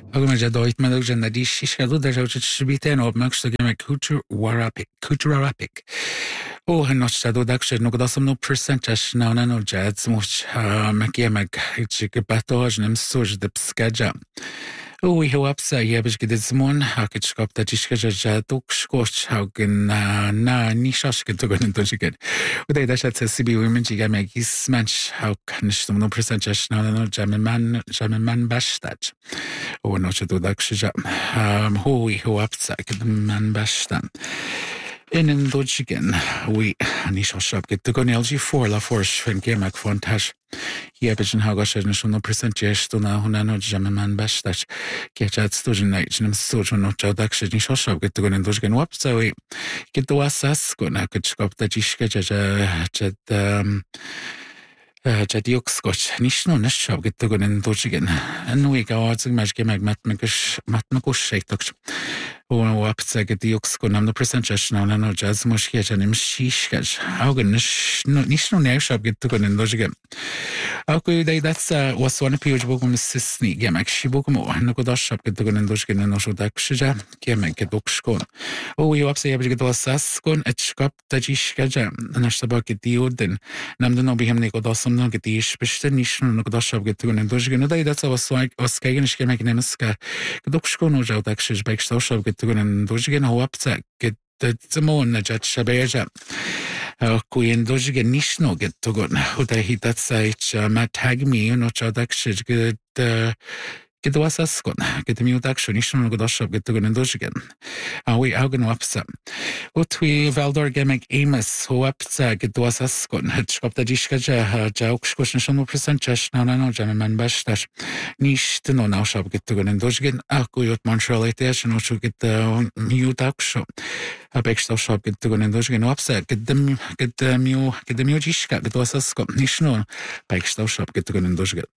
Aga doit me že na dí siadú de sibíte op me ge me Kutarapik. Ó hen not stadú dag sé no go sam no percentage ná no jazz mu me ge me go batá nem so de skeja. Ó hi apsa hebes get zmón ha skap dat iske dúskót hagin na ní seke tu gon tugen. U é se sibí women ge me gis mens ha kan no percentage ná no man bestad. Ó no se dag se hói ho apsa man bestan. In dojigen we ní shop get to gon LG4 la force fen ge me fantas. Hebes ha no percentage na hun no man bestad. Get stojen nem so no dag se ní shop get to gon dojigen wapsa we get do asas gon ha skap dat iske diokskot níos no nesab get to gon dojigen. En no ga me ge me go séach. Ó apsa get diokskon am no percentage ná no jazz mu nim sískej. Hagen níos no nesab get to gon dojigen. Aku that's was one page bogum sisni ge me si bogum no go shop get to gon dojigen no dag se ge me get dokskon. Ó apsa heb get saskon et skap dat iske na stab get dioden. Nam den obi hem go dosam no get beste níos no go shop get to gon dojigen. That's was kegen ge me nemska dokskon no dag se be shop get to gon dojigen ho apsa get zamon na jet shabeja. Kuyen dojigen níos no get to gon. Ho hi dat seit ma tag me no dag se get was askon get mi action níos no go shop get to gon dojigen. We hagen apsa. O twi veldor ge me Amos ho apsa get was askon het skap dat iske jaukskoschen no percentage na no man bestas. Níos no na shop get to gon dojigen. Aku jot Montreal no get mi action. Bekstad shop get to gon dojigen apsa get mi iske get was askon níos no bekstad shop get to gon dojigen.